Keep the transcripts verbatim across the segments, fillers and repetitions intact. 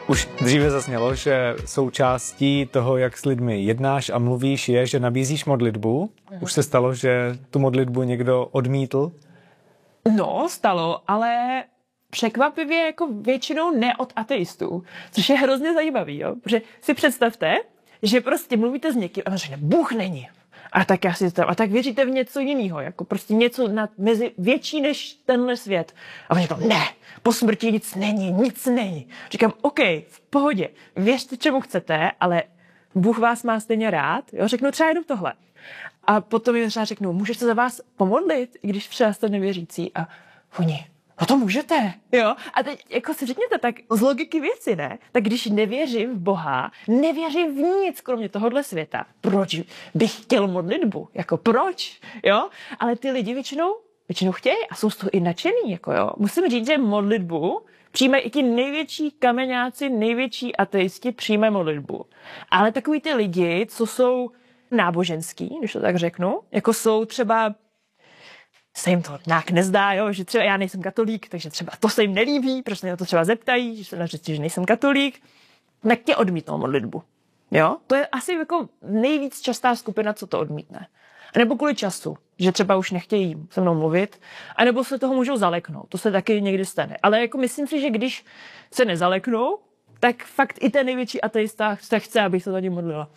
Už dříve zaznělo, že součástí toho, jak s lidmi jednáš a mluvíš, je, že nabízíš modlitbu. Už se stalo, že tu modlitbu někdo odmítl? No, stalo, ale překvapivě jako většinou ne od ateistů, což je hrozně zajímavý, jo? Protože si představte, že prostě mluvíte s někým a on řekne, Bůh není. A tak já si tam, a tak věříte v něco jiného, jako prostě něco nad, mezi větší než tenhle svět. A on říkal, ne, po smrti nic není, nic není. Říkám, OK, v pohodě, věřte, čemu chcete, ale Bůh vás má stejně rád. Jo? Řeknu třeba jenom tohle. A potom jim třeba řeknu, můžeš se za vás pomodlit, i když třeba jste nevěřící. A oni, no to můžete, jo. A teď jako si řekněte tak z logiky věci, ne? Tak když nevěřím v Boha, nevěřím v nic kromě tohohle světa, proč bych chtěl modlitbu? Jako proč, jo? Ale ty lidi většinou, většinou chtějí a jsou z toho i nadšený, jako jo. Musím říct, že modlitbu přijímají i ti největší kameňáci, největší ateisti přijímají modlitbu. Ale takový ty lidi, co jsou náboženský, když to tak řeknu, jako jsou třeba, se jim to nějak nezdá, jo, že třeba já nejsem katolík, takže třeba to se jim nelíbí, protože se na to třeba zeptají, že se nařečí, že nejsem katolík, tak tě odmítnou modlitbu. Jo? To je asi jako nejvíc častá skupina, co to odmítne. A nebo kvůli času, že třeba už nechtějí se mnou mluvit, anebo se toho můžou zaleknout. To se taky někdy stane. Ale jako myslím si, že když se nezaleknou, tak fakt i ten největší ateista se chce, abych se za ním modlila.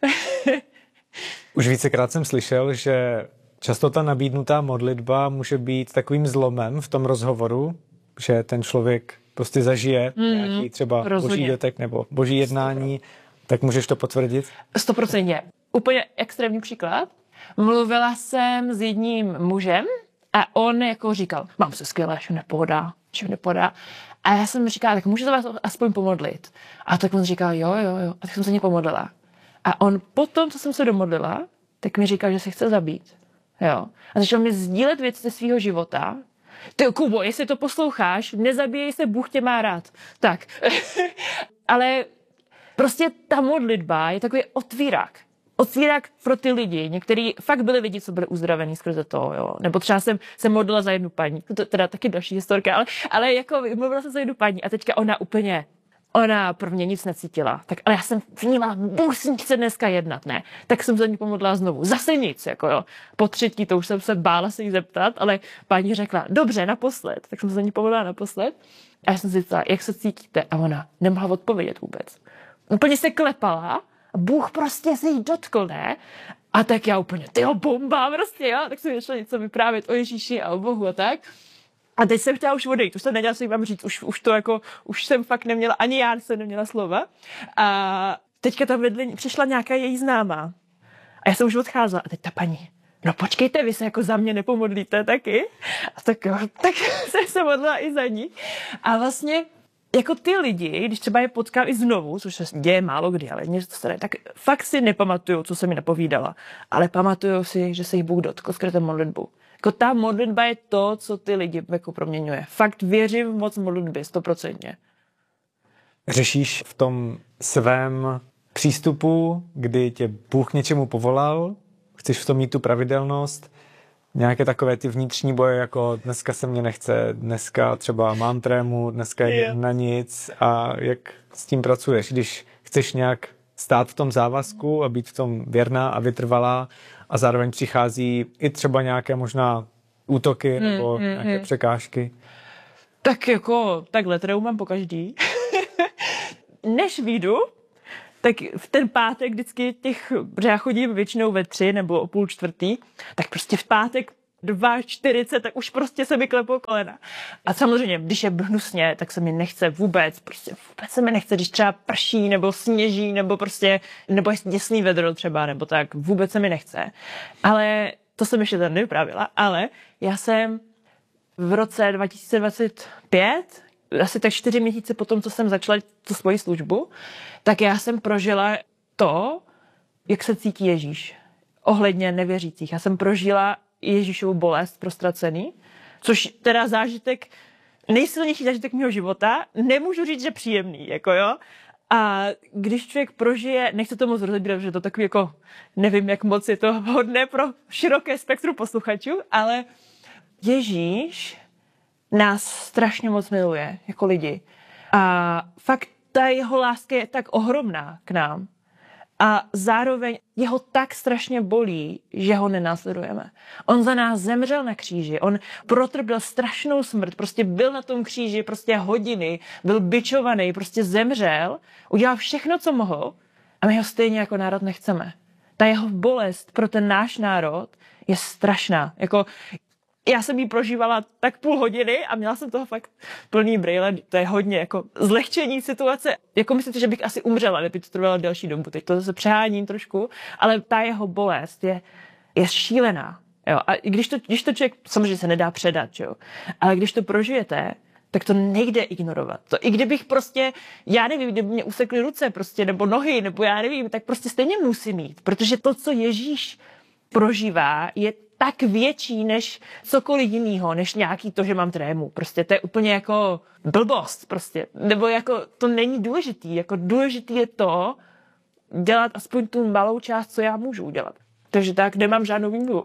Už vícekrát jsem slyšel, že často ta nabídnutá modlitba může být takovým zlomem v tom rozhovoru, že ten člověk prostě zažije mm, nějaký třeba rozhodně. Boží dotek nebo boží jednání. Tak můžeš to potvrdit? Stoprocentně. Úplně extrémní příklad. Mluvila jsem s jedním mužem a on jako říkal, mám se skvěle, že nepohodá, že nepohodá. A já jsem říkala, tak můžu se vás aspoň pomodlit. A tak on říkal, jo, jo, jo. A tak jsem se ní pomodlila. A on potom, co jsem se domodlila, tak mi říkal, že se chce zabít. Jo. A začal mi sdílet věci ze svého života. Ty, Kubo, jestli to posloucháš, nezabíjej se, Bůh tě má rád. Tak. Ale prostě ta modlitba je takový otvírák. Otvírák pro ty lidi. Některý fakt byli lidi, co byli uzdravení skrze to, jo. Nebo třeba jsem se modlila za jednu paní. To teda taky další historka, ale, ale jako mluvila jsem za jednu paní a teďka ona úplně Ona pro mě nic necítila. Tak, ale já jsem vnímala, Bůh si chce dneska jednat, ne? Tak jsem za ní pomodlila znovu. Zase nic, jako jo. Po třetí, to už jsem se bála se jí zeptat, ale paní řekla, dobře, naposled. Tak jsem se za ní pomodlila naposled. A já jsem si říkala, jak se cítíte? A ona nemohla odpovědět vůbec. Úplně se klepala a Bůh prostě se jí dotkl, ne? A tak já úplně, tyjo, bomba, prostě, jo. Tak jsem začala něco vyprávět o Ježíši a o Bohu a tak. A teď jsem chtěla už odejít, už jsem nedělala, co jí mám říct, už, už to jako, už jsem fakt neměla, ani já jsem neměla slova. A teďka tam vedle přišla nějaká její známá. A já jsem už odcházela. A teď ta paní, no počkejte, vy se jako za mě nepomodlíte taky? A tak jo, tak jsem se modlila i za ní. A vlastně jako ty lidi, když třeba je potkám i znovu, což se děje málo kdy, ale něco staré, tak fakt si nepamatuju, co se mi napovídala. Ale pamatuju si, že se jich Bůh dotkl skrze modlitbu. Jako ta modlitba je to, co ty lidi jako proměňuje. Fakt věřím v moc modlitby, stoprocentně. Řešíš v tom svém přístupu, kdy tě Bůh něčemu povolal, chceš v tom mít tu pravidelnost, nějaké takové ty vnitřní boje, jako dneska se mě nechce, dneska třeba mám trému, dneska je yeah. na nic a jak s tím pracuješ, když chceš nějak stát v tom závazku a být v tom věrná a vytrvalá a zároveň přichází i třeba nějaké možná útoky hmm, nebo hmm, nějaké hmm. překážky? Tak jako takhle treu mám po každý. Než vyjdu, tak v ten pátek vždycky těch, protože já chodím většinou ve tři nebo o půl čtvrtý, tak prostě v pátek dva čtyřicet, tak už prostě se mi klepou kolena. A samozřejmě, když je hnusně, tak se mi nechce vůbec, prostě vůbec se mi nechce, když třeba prší, nebo sněží, nebo prostě, nebo je děsný vedro třeba, nebo tak, vůbec se mi nechce. Ale to jsem ještě tady nevyprávila, ale já jsem v roce dva tisíce dvacet pět, asi tak čtyři měsíce potom, co jsem začala tu svoji službu, tak já jsem prožila to, jak se cítí Ježíš ohledně nevěřících. Já jsem prožila Ježíšovu bolest pro ztracený, což teda zážitek, nejsilnější zážitek mého života, nemůžu říct, že příjemný, jako jo. A když člověk prožije, nechci to moc rozebírat, že to takový jako, nevím, jak moc je to hodné pro široké spektrum posluchačů, ale Ježíš nás strašně moc miluje, jako lidi. A fakt ta jeho láska je tak ohromná k nám. A zároveň jeho tak strašně bolí, že ho nenásledujeme. On za nás zemřel na kříži, on protrpěl strašnou smrt, prostě byl na tom kříži prostě hodiny, byl bičovaný, prostě zemřel, udělal všechno, co mohl a my ho stejně jako národ nechceme. Ta jeho bolest pro ten náš národ je strašná. Jako, já jsem ji prožívala tak půl hodiny a měla jsem toho fakt plný brýle. To je hodně jako zlehčení situace. Jako myslím si, že bych asi umřela, kdyby to trvalo delší dobu. Teď to zase přeháním trošku, ale ta jeho bolest je, je šílená. Jo? A když to, když to člověk, samozřejmě se nedá předat, jo? Ale když to prožijete, tak to nejde ignorovat. To, i kdybych prostě, já nevím, kdyby mě usekly ruce prostě, nebo nohy, nebo já nevím, tak prostě stejně musím mít. Protože to, co Ježíš prožívá, je tak větší než cokoliv jinýho, než nějaký to, že mám trému. Prostě to je úplně jako blbost prostě. Nebo jako to není důležitý. Jako důležitý je to dělat aspoň tu malou část, co já můžu udělat. Takže tak nemám žádnou výmluvu.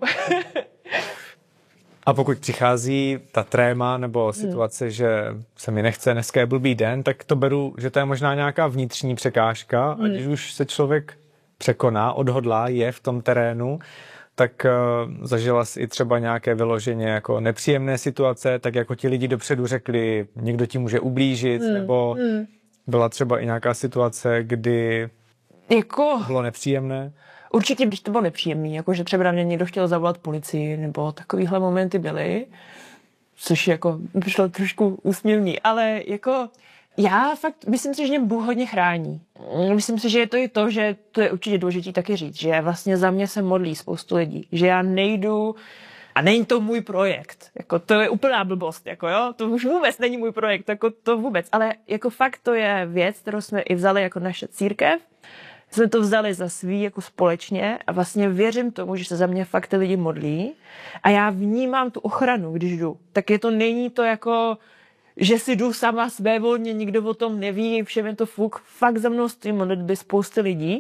A pokud přichází ta tréma nebo situace, hmm. že se mi nechce, dneska je blbý den, tak to beru, že to je možná nějaká vnitřní překážka. Hmm. A když už se člověk překoná, odhodlá, je v tom terénu, tak uh, zažila jsi i třeba nějaké vyloženě jako nepříjemné situace, tak jako ti lidi dopředu řekli, někdo ti může ublížit, hmm. nebo hmm. byla třeba i nějaká situace, kdy jako... bylo nepříjemné? Určitě, když to bylo nepříjemný, jako že třeba na mě někdo chtěl zavolat policii, nebo takovýhle momenty byly, což jako přišlo trošku úsměvný, ale jako já fakt myslím si, že mě Bůh hodně chrání. Myslím si, že je to i to, že to je určitě důležité taky říct, že vlastně za mě se modlí spoustu lidí, že já nejdu a není to můj projekt, jako to je úplná blbost, jako jo, to už vůbec není můj projekt, jako to vůbec, ale jako fakt to je věc, kterou jsme i vzali jako naše církev, jsme to vzali za svý jako společně a vlastně věřím tomu, že se za mě fakt ty lidi modlí a já vnímám tu ochranu, když jdu. Tak je to, není to jako, že si jdu sama svévolně, nikdo o tom neví, všem je to fuk. Fakt za mnou stojí modlitby spousty lidí.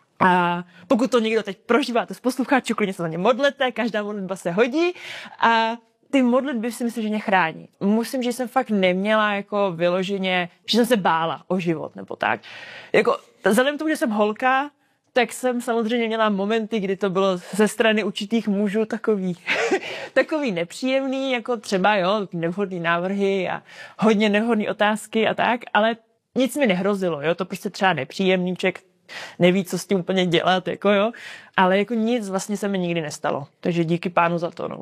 A pokud to někdo teď prožíváte z posluchačů, klidně se za ně modlete, každá modlitba se hodí a ty modlitby si myslím, že mě chrání. Musím, že jsem fakt neměla jako vyloženě, že jsem se bála o život nebo tak. Jako, vzhledem k tomu, že jsem holka, tak jsem samozřejmě měla momenty, kdy to bylo ze strany určitých mužů takový, takový nepříjemný, jako třeba jo, nevhodný návrhy a hodně nevhodné otázky a tak, ale nic mi nehrozilo, jo, to prostě třeba nepříjemný člověk neví, co s tím úplně dělat, jako jo, ale jako nic vlastně se mi nikdy nestalo, takže díky Pánu za to, no.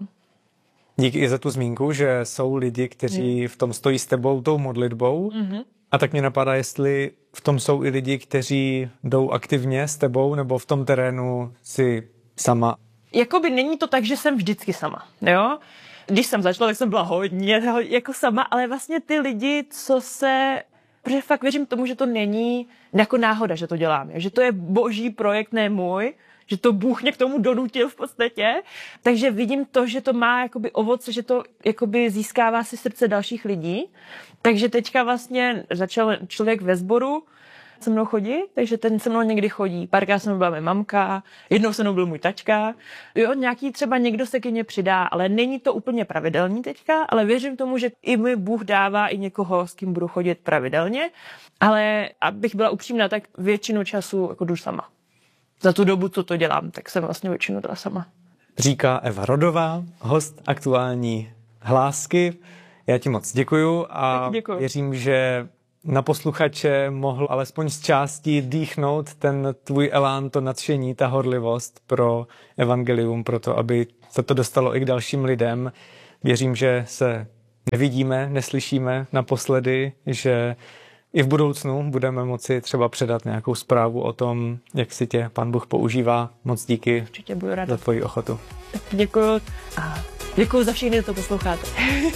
Díky i za tu zmínku, že jsou lidi, kteří hmm. v tom stojí s tebou tou modlitbou. Mm-hmm. A tak mě napadá, jestli v tom jsou i lidi, kteří jdou aktivně s tebou, nebo v tom terénu si sama. Jakoby není to tak, že jsem vždycky sama, jo? Když jsem začala, tak jsem byla hodně jako sama, ale vlastně ty lidi, co se... Protože fakt věřím tomu, že to není jako náhoda, že to dělám. Že to je boží projekt, ne můj. Že to Bůh mě k tomu donutil v podstatě. Takže vidím to, že to má jakoby ovoce, že to jakoby získává si srdce dalších lidí. Takže teďka vlastně začal člověk ve sboru se mnou chodit, takže ten se mnou někdy chodí. Párkrát se mnou byla moje mamka, jednou se mnou byl můj tačka. Jo, nějaký třeba někdo se ke mně přidá, ale není to úplně pravidelný teďka, ale věřím tomu, že i mi Bůh dává i někoho, s kým budu chodit pravidelně. Ale abych byla upřímná, tak většinu času jako jdu sama. Za tu dobu, co to dělám, tak jsem vlastně většinu dala sama. Říká Eva Rodová, host aktuální Hlásky. Já ti moc děkuju a děkuju. Věřím, že na posluchače mohl alespoň z části dýchnout ten tvůj elán, to nadšení, ta horlivost pro evangelium, pro to, aby se to dostalo i k dalším lidem. Věřím, že se nevidíme, neslyšíme naposledy, že i v budoucnu budeme moci třeba předat nějakou zprávu o tom, jak si tě Pán Bůh používá. Moc díky. Určitě budu ráda. Za tvoji ochotu. Děkuju a děkuju za všechny, kdo to posloucháte.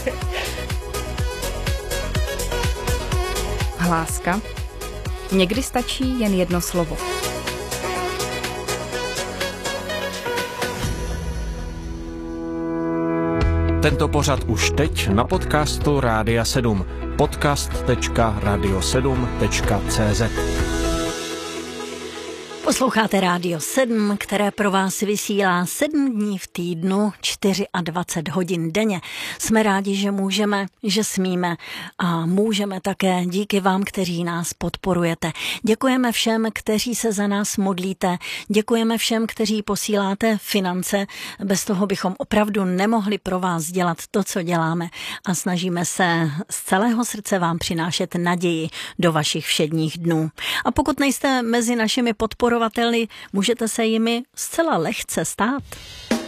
Hláska. Někdy stačí jen jedno slovo. Tento pořad už teď na podcastu Rádia sedm. podcast tečka radio sedm tečka cé zet Posloucháte Rádio sedm, které pro vás vysílá sedm dní v týdnu, dvacet čtyři hodin denně. Jsme rádi, že můžeme, že smíme a můžeme také díky vám, kteří nás podporujete. Děkujeme všem, kteří se za nás modlíte. Děkujeme všem, kteří posíláte finance. Bez toho bychom opravdu nemohli pro vás dělat to, co děláme. A snažíme se z celého srdce vám přinášet naději do vašich všedních dnů. A pokud nejste mezi našimi podporovateli, můžete se jimi zcela lehce stát.